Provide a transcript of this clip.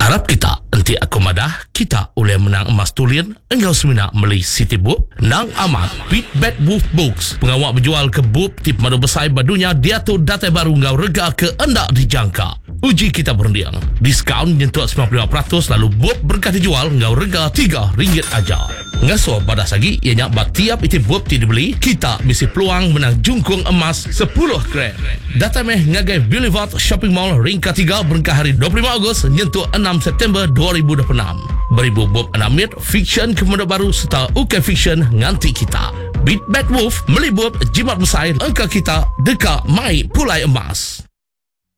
Harap kita nanti aku madah kita oleh menang emas tulian engkau semina meli City Book nang amat Beat Bad Wolf Books pengawak berjual ke book tip madu besai badunya dia tu data baru ngau rega ke endak dijangka. Uji kita berundiang diskaun nyentuh 95% lalu book berkah dijual ngau rega RM3 aja. Ngaso pada sagi ianya bat tiap iti book ti dibeli kita misi peluang menang jungkung emas 10 gram. Data meh ngagai Boulevard Shopping Mall ringkat 3 berkah hari 25 Ogos nyentuh 6 September 2026. Beribu bob anamit fiction kemudian baru serta UK fiction nganti kita. Beat Bad Wolf melibut jimat besar engkau kita deka mai pulai emas.